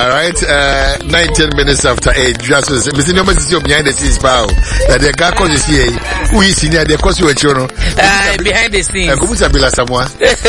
All right, 19 minutes after 8. Just Mr. Number is behind the scenes, pal. That the guy calls here. Who is senior? The course you were behind the scenes. Come to Bila Samoa.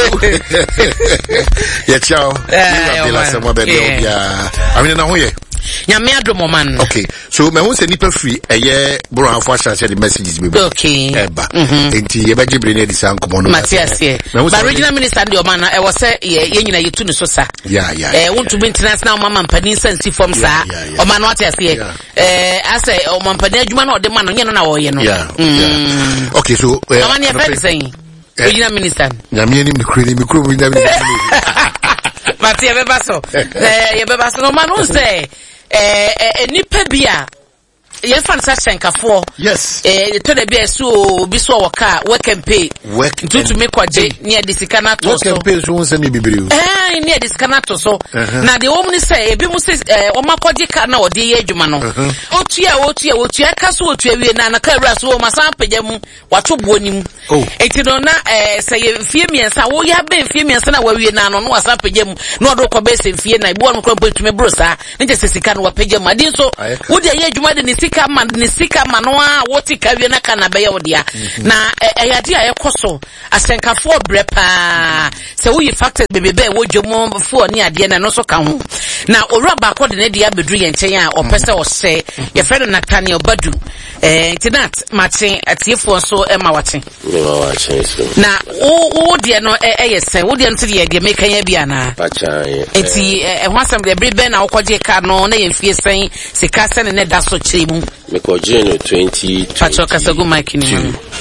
Yeah, ciao. Bila Samoa, baby. I mean, now here. Okay, so my own nipa free a year bro for share the messages baby. Okay. Eba. Enti ye beje brene di san komo no. Matias here. But original minister de Omana e was say ye nyina yetu ne so sa. Yeah. Want to be international mama mpani sense form sa. Omana Matias here. I say omampani adwuma na ode ma no nye no na wo ye no. Yeah. Okay, so Omana ye friend saying original minister. Nyame ni mikro original minister. Matias bebaso. Ye bebaso no man who say nipa bia ye fansa senkafo yes to the bia so bi so waka work and pay to make kwaje near the sikana to so work and pay so won send bibiru near the sikana to so na the woman say ebi mu say o makwaje ka na ode ye adwuma no otua ka so otua wie na ka wura so o masan pagya mu wato buonim enti no na say fie miensa wo ya be fie miensa na wa wie na no wasan pagya mu no odo ko be se fie na ibo no ko betume brosa nje se sika no wa pagya mu adin so wo de ye adwuma de ni sika no a woti ka wie na kana be ye wodia na eyade a yekoso asenkafo brepa se wo yi factors bebe wo dwomo fo ni ade na no so ka ho na owura ba ko de ne dia bedru ye nchen a opese o se ye friend Nathaniel Badu tinat matin atiefo so e ma watin na wo de no yesen wo de no de ye meka ya bia na enti ho asem de brebe na wo kwaje ka no na ye fie sen sika sen ne da so chire mu mekoje no 2022 pacho kasagu mike ni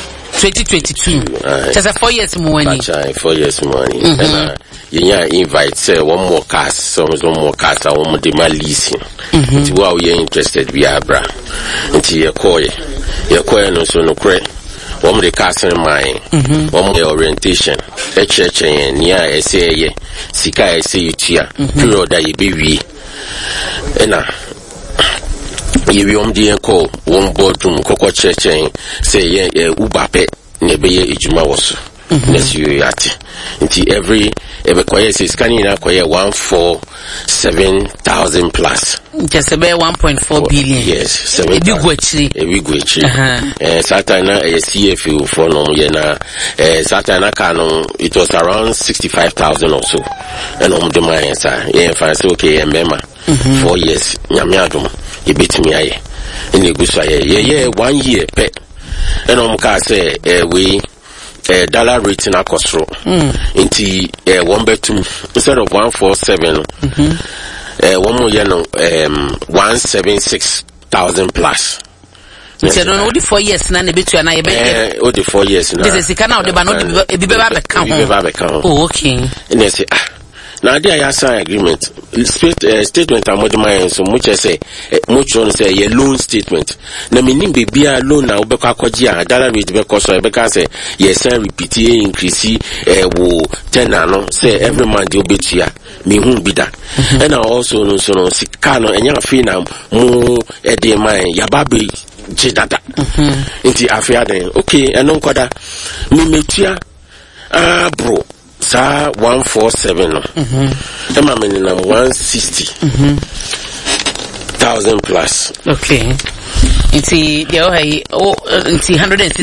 2022 just 4 years more money 4 years money and you invite say one more cast some more cast I want to leasing nti wa we interested we are bra nti ye koye no so no kre one the cast in mind one the orientation church near essay sika essay utia period that you be we na yewi omdi enko won boardroom koko chechen say ye ubape ne be ye ejuma woso next year ati nti every koye say scanning na koye 147,000 plus just about 1.4 billion yes e bi gwachiri satana CFU for no ye na satana kanu it was around 65,000 or so and the mine sir yeah fancy okay remember 4 years nyame adom e betimi aye ene gusa ye 1 year pe and ka say we dollar rate na kosro nti one betum instead of 147 one more year no 176,000 plus nti no odi 4 years na ne betu na ye be odi 4 years na this is kana odi ba no e bi be ba be kan oh okay and say now there ya sign agreement statement amodima so much say much on say ye loan statement na meaning be bia loan na obekwa akwaji a dollar rate be koso e be ka say ye sign repeat increase wo tenor no say every month you betua me hu bi da and also no so no sika no enya afi na mu e de man ya ba be jidada nti afia den okay eno nkoda me metua bro sa 147 no ema me na 160,000 plus okay nti de o hay nti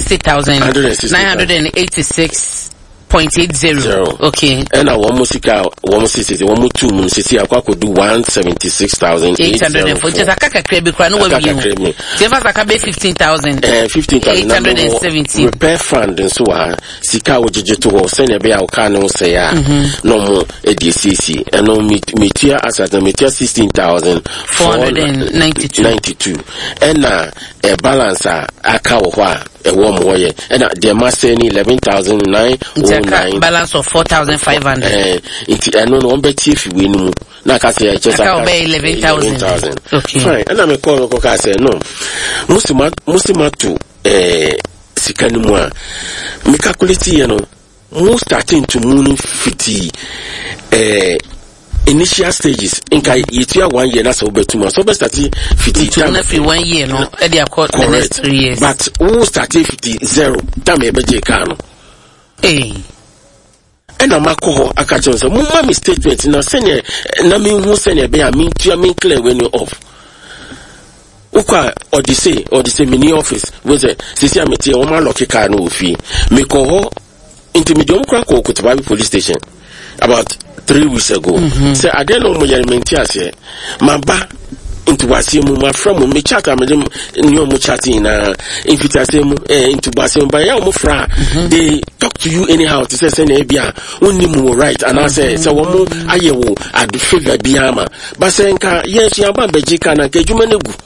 160,986.80 okay and our musika 160 1 mun sisi akwa do 176,800 just akaka krebi kwa no we bi mu jefa saka be 15,870 repair fund so sika ojeje to ho senya be aka no say ya no mo edcc and no metia asat metia 16,492 and a balance aka wo ho a warm warrior and the master 11,909 balance of 4,500 it I know one bet if we no na ka say just 11,000 okay fine and I call ko ka say no musima to sikani mu a me calculate you know mo starting to moon 50 initial stages inka yetua 1 year na so betuma so be start 50 na free 1 year no e dey accord the next 3 years but who start 50 0 time e beje ka no and I'm a call a catch on some mommy statement in a senior, and I mean, who send a bear mean to me clear when you're off. Uka or the say mini office was a Sisia Meti or my lucky car no fee. Me call intermediate crack or Kutababi police station about 3 weeks ago. Say I don't know my mentia my ba into Wasimu, my friend, me chat, I'm new chatting if it has into Basim by Yamufra. They talk to you anyhow to say, Senebia, only more right. And I say, so one more Ayewo at the figure Biama. Basenka, yes, Yamba Bejika and Kejumanegu.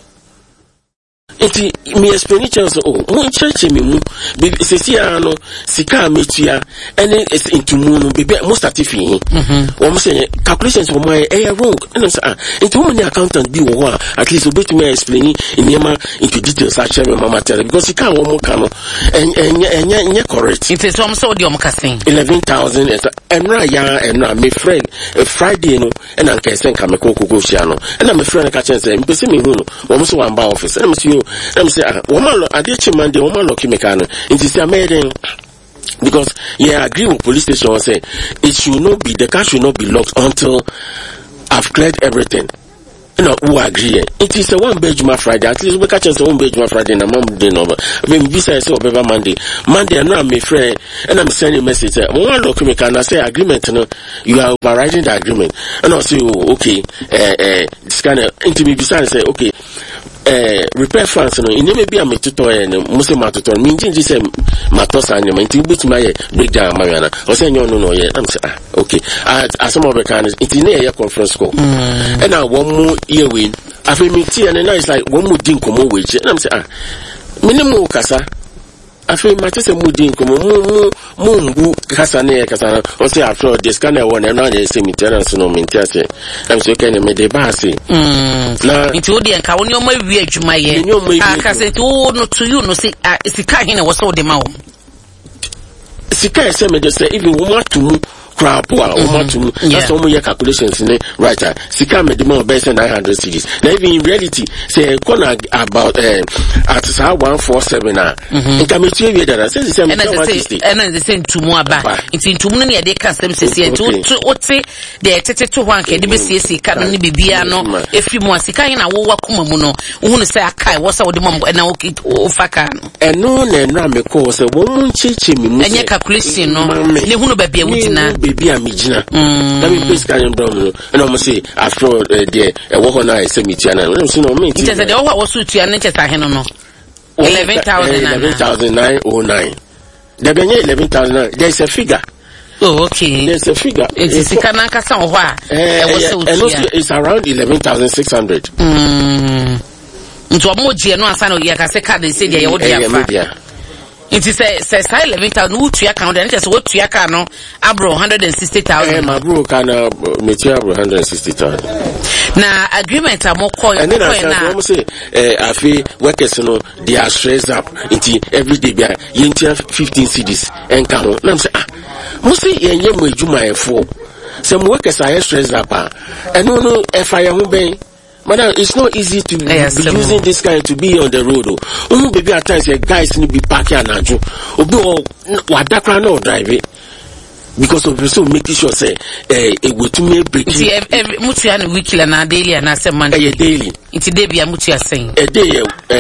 Iti mi expenditure so mo church mi mu sesi ano sika metua ene into mu no be mo start fi wo mo say calculations for my wrong and say into mo ni accountant bi wo at least obet me explain in into details I share my matter because sika wo mo ka no enye correct it is some so di o mo kasin 11,000 enra ya enra my friend Friday no and an kesen ka me kokoko shia no and my friend ka chen say me pese me hu no wo mo so wan ba office and me say let me say, woman, I did Monday, woman, lucky mechanic. It is American because, yeah, I agree with police station. I say it should not be, the car should not be locked until I've cleared everything. You know, who agree? It is a 1 bedroom Friday. At least we catch us a 1 bedroom Friday and a Monday number. I mean, besides, so over Monday, and now I'm my friend, and I'm sending a message. One lucky mechanic, I say agreement, you are overriding the agreement. And I say, okay, this kind of intimate beside say, okay. Repair funds no in may be a metuto and Muslim matuto mean say matos and you maintain with my breakdown Mariana or say no yet. I'm saying okay. As some of the kind it's in a conference call. And now 1 more year win. I feel me tea and now it's like 1 more dinko more wage. And I'm saying minimum kasa. I feel my sister moving come Mungu Casane Casana or say after this kind of one and now they say me terrence no mintiase. I'm so can me de basi. Into the account of my wage, my year. I can say no to you, no see, Sika was so the mouth. Sika me just say if you want to crap or want to that's all your calculations in it right Sika me the more best 900 cities now even in reality say corner about at 147 and come to you that says the same and the same to more back it's into money they can say to what say they to one can be Sika no bibia no if you more Sika na wo wakuma mu no hu say akai what's all the mom and na ofaka and no na me call say wo mu chichi me mu and calculation no ne hu no ba bia wutina baby amijina let me please carry on down and almost say after there what on I say me tiana no see no me it is the what was to an chest aheno no 11,909 there be 11,000 there's a figure. Oh, okay. There's a figure. It is Kanaka or what? And also it's around 11,600. Into a more no asano yakaseka they say they would it is a 11,000 who to account and just what to account abro 160,000. My bro can material 160,000. Now agreement are more coin and then I say I feel workers no they are stressed up into every day be 15 cities and come now say most say yenye mo ejuma efo some workers are stressed up and no fire ho ben. Madam, it's not easy to be using this kind to be on the road. Baby at times guys need to be parking and Obi wadakra no drive it. Because of so making sure say it will to me break. Every mutual weekly and daily and as a Monday daily. It's a day be a mutual saying. A day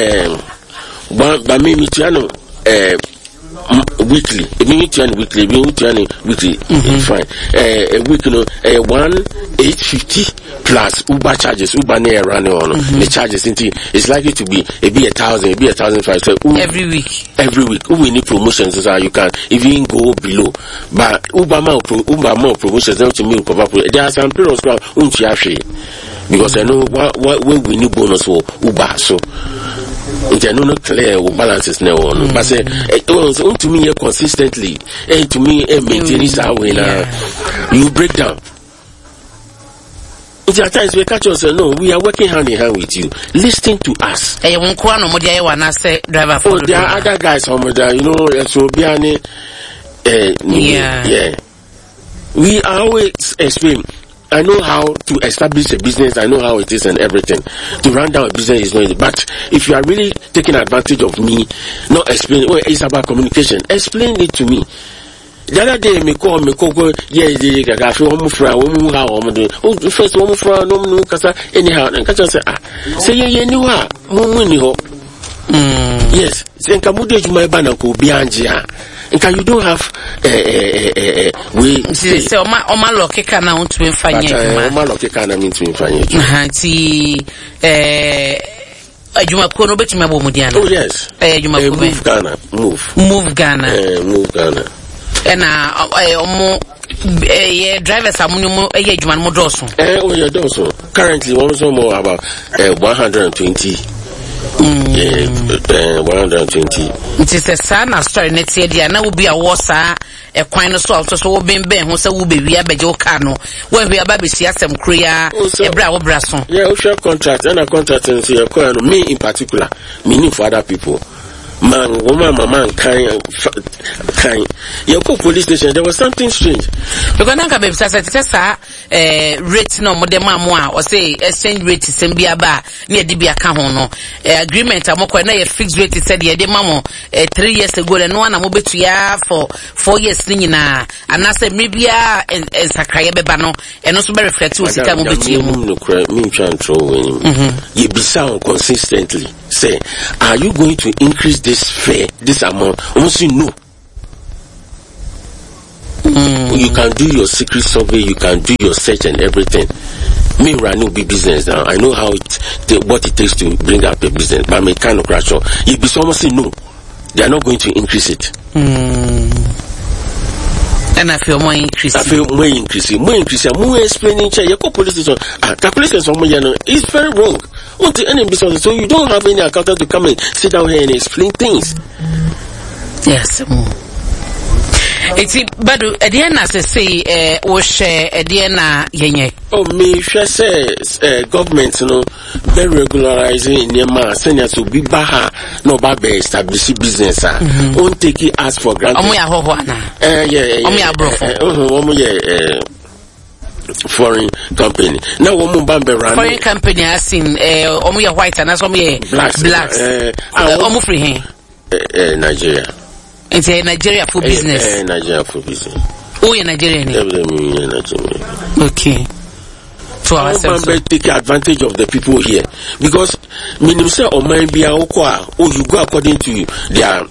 by me mutual weekly, weekly, fine. A week, 1,850 plus Uber charges, Uber near running on the charges. It's likely to be 1,000, 1,500. So every week. We need promotions so you can even go below. But Uber more promotions than to me. There are some periods because I know what we need bonus for Uber. So. It's no clear balances now on, but it was to me consistently, and to me maintain this way you break down. It's at times we catch us no, we are working hand in hand with you, listening to us. Hey, one corner, driver. Oh, there are other guys over there, you know, so yeah. We always explain. I know how to establish a business. I know how it is and everything. To run down a business is not easy. But if you are really taking advantage of me, not explaining, it's about communication. Explain it to me. The other day, me call, yeah, the gaffy, first woman for no casa, anyhow, and catch us. Say, yeah, you are, Mumuni. Yes, then Kamude, my banner could be Angia. And you don't have we say, my lucky can now to infine you. My lucky can I mean to infine you. Juma kono beti mabo mudiana. Oh yes. Juma move Ghana. Move Ghana. Move Ghana. Ena omo drivers amunyo juma mo doso. Oh yeah doso. Currently one more about 120. 120. It is a sana story next year. Na will be a wasa a coin so so ben who say will be we abejo kano when we are baby see some korea a bra brason. Yeah, we share contract and a contract and see me in particular, meaning for other people. Man, woman, man, kind. You go police station. There was something strange. Because now, baby, rate no more than mamma or say exchange rate is Sembiaba near Dibia Cahono. Agreement, I'm a fixed rate is said, yeah, the mamma 3 years ago, and one I'm over to ya for 4 years, and I said, maybe and Sakaya Bebano, and also very flexible. You be sound consistently. Say, are you going to increase this fare, this amount? Once you know, you can do your secret survey, you can do your search and everything. Me running big business now. I know how what it takes to bring up a business. But I'm kind of crash on. You be someone say no, they are not going to increase it. And I feel more increasing. More explaining. You go police station. Calculations from it's very wrong. What's the enemy business? So you don't have any accountant to come and sit down here and explain things. Yes. It's but at the end, as I say, share at the end, oh, me, say, government, very regularizing in your man, senior to be baha, no babe, establish business, won't take it as for granted. Foreign company. Now, foreign company has seen, white and as blacks, free Nigeria. It's a Nigeria for business. Nigeria for business. Oh, in Nigeria. Okay. So I take advantage of the people here because minimum say or might be you go according to their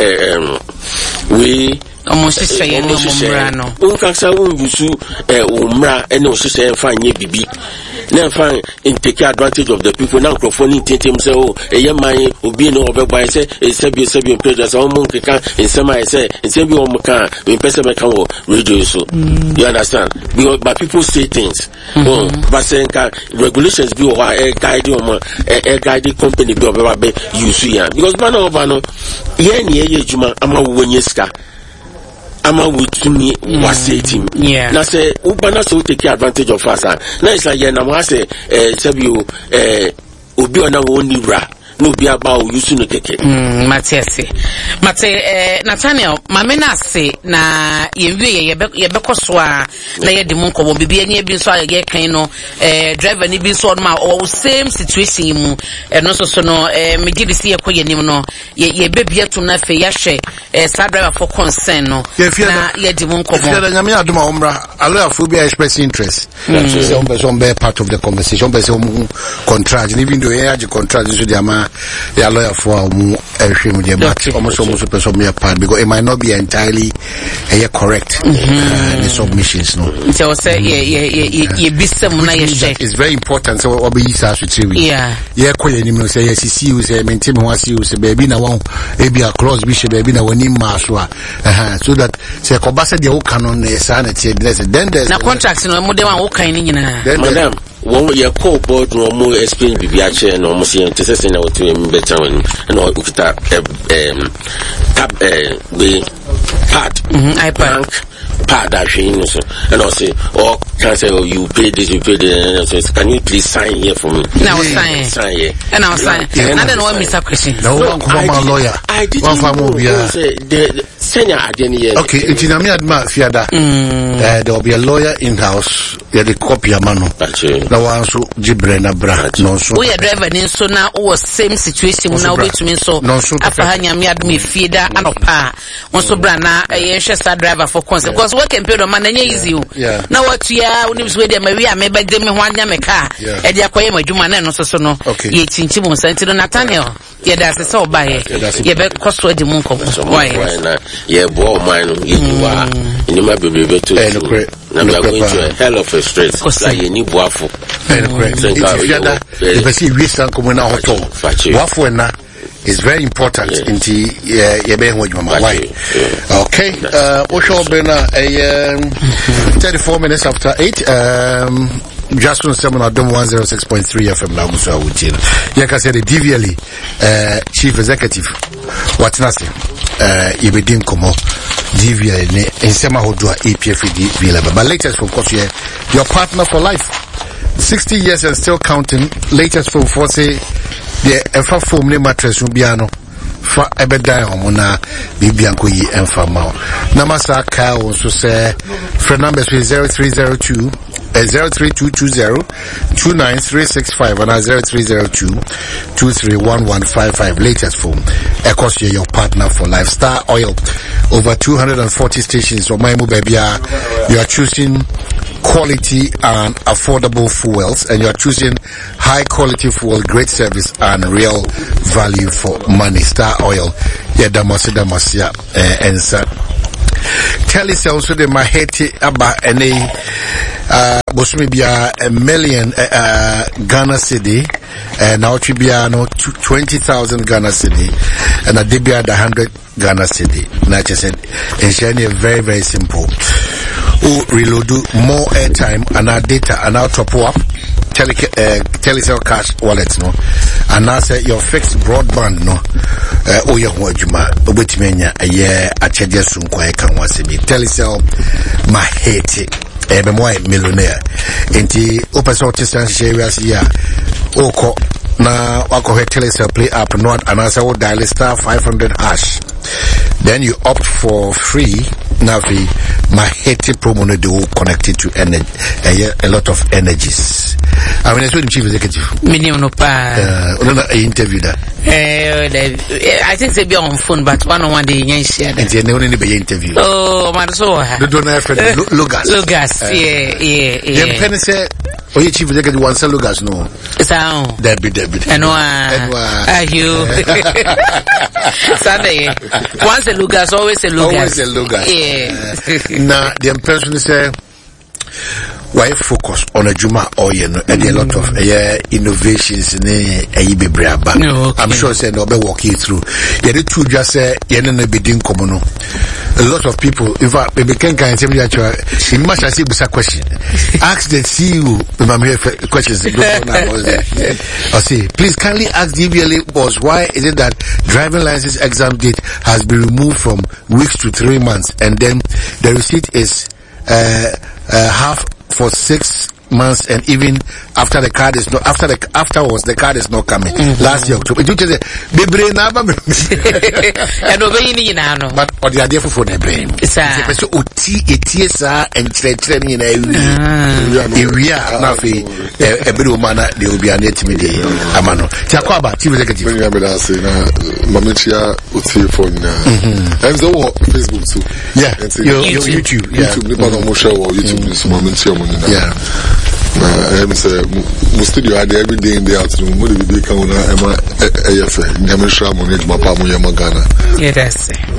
way. Almost say no umra. Unkasa ungusu umra ene osise enfanye bibi. Na fan take advantage of the people now microphone tentem say oh man obi no obegba say sebi president so mo nkeka nsema say nsebi o mka me pese me kan radio so you understand because but people say things but say regulations be or guide guide company be obeba be use ya because man over here ni ejuma ama wonye ska ama with me was saying na say ubana so take advantage of us na it's like na mo say sebi obi ona woni bra no be about use no keke Mate Nathaniel mamena say na ye bekoso a na ye de munko bo bibia ni bi so ye kan no driver ni bi so ma o same situation mu no so no me give see ye koye nim no ye bebia to na fe ya hwe sa driver for concern no na ye de munko bo ye nyame adoma omra allow for be express interest so on be part of the conversation be say contract even though ye age contract so the ama ya lawyer for but almost person me part because it might not be entirely correct the submissions no so say ye bisem na ye share it's very important so obi isa so tiri ye koye ni no say ye see you say maintain me wasi you say baby na won e be across be she baby na woni ma so so that say ko ba say the canon na sa na tie then there's na contract no mo de wan wo kan ni nyina madam one year call board no more explain bibia che no mo say te say na wotu em better one no ukita we pad iPad pad so and I say oh can say oh you pay this so can you please sign here for me now sign here and I sign and then one Mr. Question no one come lawyer I didn't say Senya Adeni. Okay, it's in Amiadma Fiada. There will be a lawyer in house. Yeah, the copy a mano. No one so Gibrena Bra. No so. We are driving in so now was same situation now with me so. No so. Afahanya Miadmi Fida Anopa. Also Brana a Yeshua driver for consequence. What can pay the man easy. Yeah. Now what you are when you was with them, Maria, maybe them one Yamaka. And the Aquayama Jumana no so no. Okay. Ye Chinchimo Santino Nathaniel. Yeah, that's a so by. Yeah, but cost the Munko. Why? Yeah, boy, mine, you might be able to. I'm going to a hell of a stress. Like you need waffle. If I see recent coming out, waffle na is very important in the okay. Osho 34 minutes after 8. Just on 7 at 106.3 FM now so wutin. Yaka said the DVLE chief executive Watinase Ibedim Komo DVLE ne ensema hodua EPFD V11. But latest from course here your partner for life 60 years and still counting. Latest from for say the efa foam ne mattress biano fa ebeda homona bibianko yi emfa ma na masa ka won so say phone number is 0302 03220 29365 and 0302 231155. Latest phone. Ecos your partner for life. Star Oil, over 240 stations. So my baby, you are choosing quality and affordable fuels, and you are choosing high quality fuel, great service and real value for money. Star Oil, yeah, damasia and sir. Telecel also the Maheti Abba and Bosmibia a million Ghana cedi, and now Tribiano 20,000 Ghana cedi, and a Dibia the 100 Ghana cedi. Like I said, it's very, very simple. Who reload more airtime and our data and our top up. Telecel cash wallet no, and now say your fixed broadband no. Oya Wajuma, Obutimenya, a year at Chedia Sunquay can was me. Telecel Maheti, Ebemoi millionaire. Inti Opasotis and Shavias ya Oko na Wako Telecel play up not and answer would dial star 500 hash. Then you opt for free Navi Maheti promo no do connected to energy a lot of energies. I mean, it's with the chief executive. Minimum no pa. Interview that. I think they be on phone, but one day you share that. And they only be interview. Oh, man, so the donor friend Lugas. Yeah. The penny say, oh, you chief executive wants a Lugas no. Sound. Debit. And you. Sunday. Once a Lugas, always a Lugas. Always a Lugas. Yeah. Now the person say, why focus on a Juma or and a lot of innovations in a Ibebraba. I'm sure say no be walk you through. Yeah, the two just say bidding commono. A lot of people, in fact, baby can say in much as it was a question. Ask the CEO questions. I say, please kindly ask DVLE boss why is it that driving license exam date has been removed from weeks to 3 months, and then the receipt is half for 6 months, and even after the card is not afterwards the card is not coming. Last year October. You just say bebre na ba. And obeying no. But or the idea for the brain. So oti sa enkyerɛkyerɛ ni na ewia na fe ebere o mana de obi an etimi de amano. Ti akwaba chief executive. Me be that say na mamechia oti for na. I'm so Facebook too. Yeah. YouTube. YouTube. Me ba no share on YouTube so mamechia mo na. Yeah. I'm say mo studio had every day in the afternoon. Mo dey kan na e ma eyefe nyame shra mo ne ma pa mo ye magana. Yeah, that's it.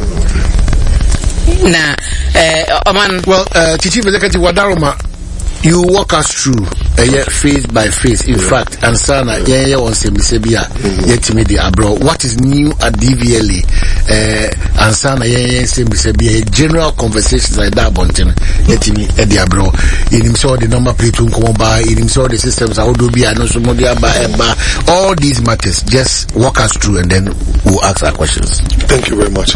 Oman. Well, Chief Executive Wadaroma, you walk us through phase by phase. In fact, Ansana, on Semisebia, Yetimidi Abro. What is new at DVLE? Ansana, Semisebia, general conversations like that, Bonten, Yetimi, Eddie Abro. In him saw the number plate to come by, in him saw the systems, how do be, I know Somodia, all these matters. Just walk us through and then we'll ask our questions. Thank you very much.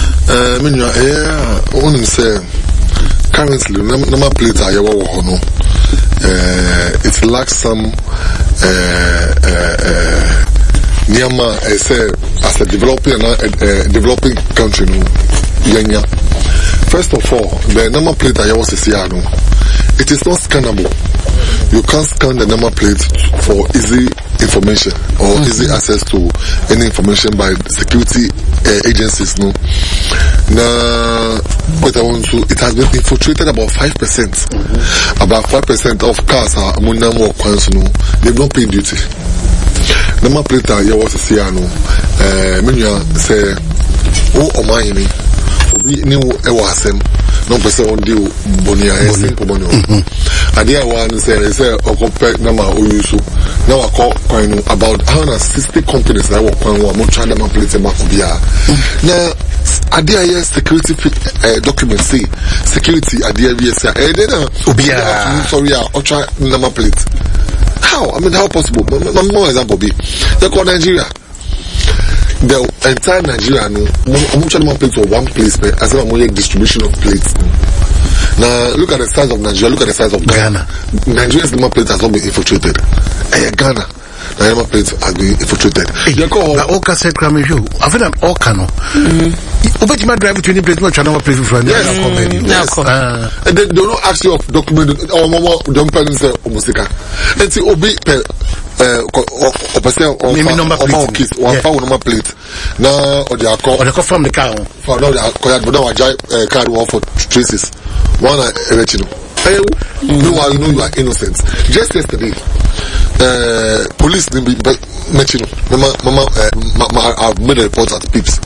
I want to say, currently, number plate I no. It lacks some Myanmar as a developing country. yenya. First of all, the number plate I was here, it is not scannable. You can't scan the number plate for easy information or easy access to any information by security agencies. No, but it has been infiltrated about 5%. About 5% of cars are they've not paid duty. Number plate I was here, say, oh, my. New Ewasem, no person on deal Bonia, simple money. Idea one say, Oco number Oyusu. Now I call about 160 companies that work on one more China plate in Makubia. Now, idea security documents say security idea VSA. Sorry, I'll try number plate. How? I mean, how possible? More example be. They call Nigeria. The entire Nigeria, number plates for one place, as well as distribution of plates. Now, look at the size of Nigeria, look at the size of Ghana. Nigeria's number plate has not been infiltrated. Ghana, the number plates has been infiltrated. All cassette crime review. I feel like all cano. But you might drive to any place, not number plate for yes. And they don't ask you of document or more, don't say, and see, obey. Number plate. Now, or they are called from the car. For now, they are called card one for traces. One original. You are innocent. Just yesterday, police didn't be mentioned. Mama, I've made a report at Pips.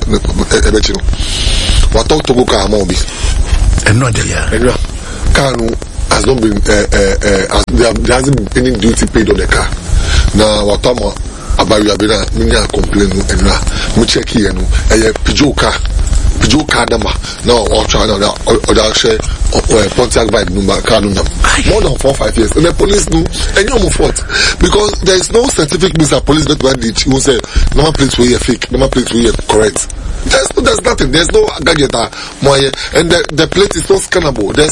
What talk to go car mobi? And not there. Kanu has not been, there hasn't been any duty paid on the car. Now, what I'm about you have been complaining and we check here, Peugeot car number. Now, or China, or share Pontiac by number car number. More than 4-5 years. And the police do, and you move forward. Because there is no scientific means that police that who say, number plates were fake, number plates were correct. There's nothing. There's no gadget and the plate is not scannable. There's